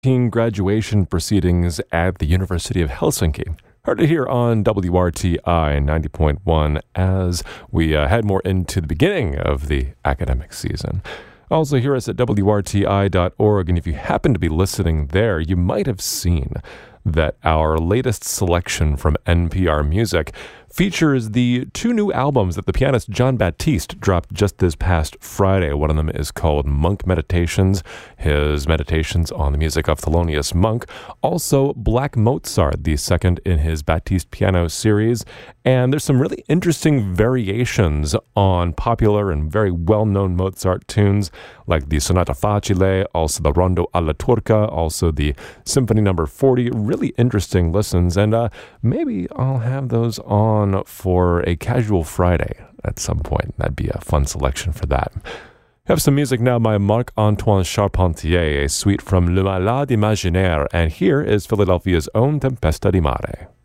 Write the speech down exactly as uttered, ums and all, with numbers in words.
Graduation proceedings at the University of Helsinki. Heard it here on W R T I ninety point one as we uh, head more into the beginning of the academic season. Also, hear us at W R T I dot org, and if you happen to be listening there, you might have seen that our latest selection from N P R Music features the two new albums that the pianist Jon Batiste dropped just this past Friday. One of them is called Monk Meditations, his meditations on the music of Thelonious Monk. Also, Black Mozart, the second in his Batiste piano series. And there's some really interesting variations on popular and very well-known Mozart tunes, like the Sonata Facile, also the Rondo alla Turca, also the Symphony Number forty. Really interesting listens, and uh, maybe I'll have those on for a casual Friday at some point. That'd be a fun selection for that. We have some music now by Marc-Antoine Charpentier, a suite from Le Malade Imaginaire, and here is Philadelphia's own Tempesta di Mare.